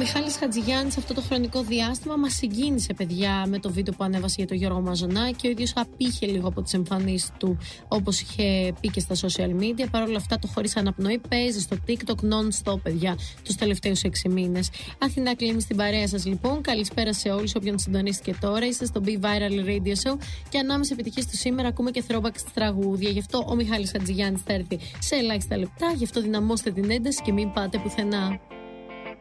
Μιχάλης Χατζηγιάννης αυτό το χρονικό διάστημα μας συγκίνησε, παιδιά, με το βίντεο που ανέβασε για τον Γιώργο Μαζονάκη. Ο ίδιος απήχε λίγο από τις εμφανίσεις του, όπως είχε πει και στα social media. Παρ' όλα αυτά, το χωρίς αναπνοή παίζει στο TikTok non-stop, παιδιά, τους τελευταίους 6 μήνες. Αθηνά κλείνει στην παρέα σας, λοιπόν. Καλησπέρα σε όλους, όποιον συντονίστηκε τώρα. Είστε στο Be Viral Radio Show και ανάμεσα επιτυχίες του σήμερα ακούμε και throwback στη τραγούδια. Γι' αυτό ο Μιχάλης Χατζηγιάννης θα έρθει σε ελάχιστα λεπτά. Γι' αυτό δυναμώστε την ένταση και μην πάτε πουθενά.